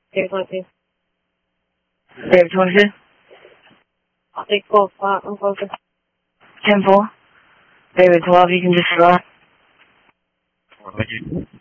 Take 20. Take 20. I'll take 12 spot. I'm closer. 10-4. David 12, you can just run.